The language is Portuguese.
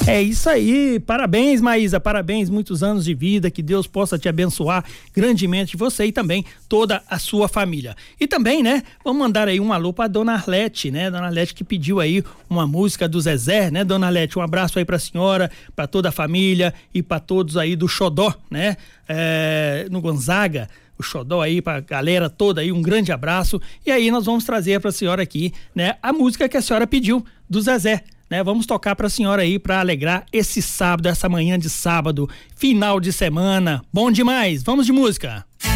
É isso aí, parabéns, Maísa, parabéns, muitos anos de vida, que Deus possa te abençoar grandemente, você e também toda a sua família. E também, né, vamos mandar aí um alô pra Dona Arlete, né, Dona Arlete que pediu aí uma música do Zezé, né, Dona Arlete, um abraço aí pra senhora, pra toda a família e pra todos aí do Xodó, né, no Gonzaga, o Xodó aí, pra galera toda aí, um grande abraço, e aí nós vamos trazer pra senhora aqui, né, a música que a senhora pediu do Zezé, né? Vamos tocar pra senhora aí pra alegrar esse sábado, essa manhã de sábado, final de semana, bom demais, vamos de música.